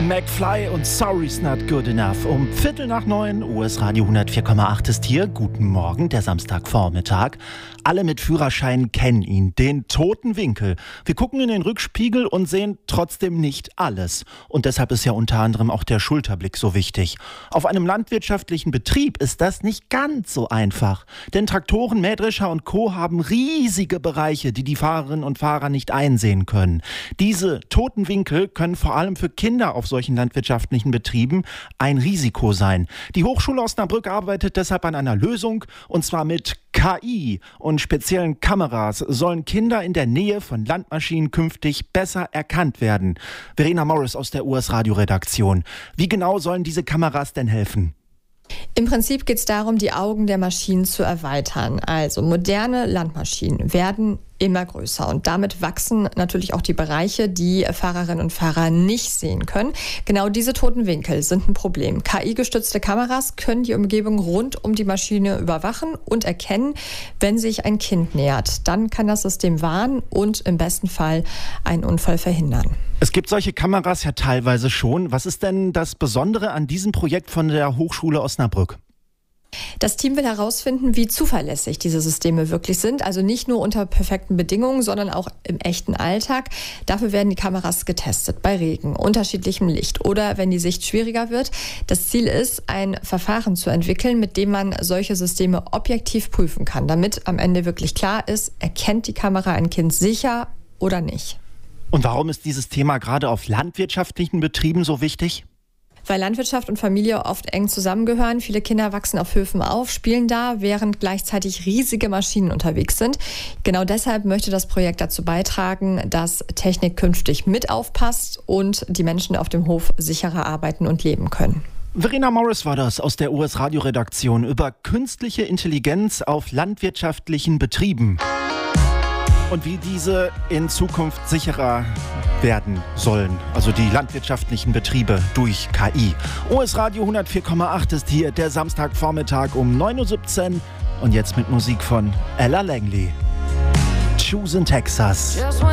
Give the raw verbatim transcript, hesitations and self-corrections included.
McFly und Sorry's Not Good Enough. Um Viertel nach neun, U S Radio hundertvier Komma acht ist hier. Guten Morgen, der Samstagvormittag. Alle mit Führerschein kennen ihn, den toten Winkel. Wir gucken in den Rückspiegel und sehen trotzdem nicht alles. Und deshalb ist ja unter anderem auch der Schulterblick so wichtig. Auf einem landwirtschaftlichen Betrieb ist das nicht ganz so einfach. Denn Traktoren, Mähdrescher und Co. haben riesige Bereiche, die die Fahrerinnen und Fahrer nicht einsehen können. Diese toten Winkel können vor allem für Kinder auf solchen landwirtschaftlichen Betrieben ein Risiko sein. Die Hochschule Osnabrück arbeitet deshalb an einer Lösung, und zwar mit K I und speziellen Kameras sollen Kinder in der Nähe von Landmaschinen künftig besser erkannt werden. Verena Morris aus der U S Radio Redaktion. Wie genau sollen diese Kameras denn helfen? Im Prinzip geht es darum, die Augen der Maschinen zu erweitern. Also moderne Landmaschinen werden immer größer und damit wachsen natürlich auch die Bereiche, die Fahrerinnen und Fahrer nicht sehen können. Genau diese toten Winkel sind ein Problem. K I-gestützte Kameras können die Umgebung rund um die Maschine überwachen und erkennen, wenn sich ein Kind nähert. Dann kann das System warnen und im besten Fall einen Unfall verhindern. Es gibt solche Kameras ja teilweise schon. Was ist denn das Besondere an diesem Projekt von der Hochschule Osnabrück? Das Team will herausfinden, wie zuverlässig diese Systeme wirklich sind. Also nicht nur unter perfekten Bedingungen, sondern auch im echten Alltag. Dafür werden die Kameras getestet bei Regen, unterschiedlichem Licht oder wenn die Sicht schwieriger wird. Das Ziel ist, ein Verfahren zu entwickeln, mit dem man solche Systeme objektiv prüfen kann, damit am Ende wirklich klar ist, erkennt die Kamera ein Kind sicher oder nicht. Und warum ist dieses Thema gerade auf landwirtschaftlichen Betrieben so wichtig? Weil Landwirtschaft und Familie oft eng zusammengehören. Viele Kinder wachsen auf Höfen auf, spielen da, während gleichzeitig riesige Maschinen unterwegs sind. Genau deshalb möchte das Projekt dazu beitragen, dass Technik künftig mit aufpasst und die Menschen auf dem Hof sicherer arbeiten und leben können. Verena Morris war das aus der U S Radio Redaktion über künstliche Intelligenz auf landwirtschaftlichen Betrieben. Und wie diese in Zukunft sicherer werden sollen, also die landwirtschaftlichen Betriebe durch K I. U S Radio hundertvier Komma acht ist hier der Samstagvormittag um neun Uhr siebzehn und jetzt mit Musik von Ella Langley. Choose in Texas.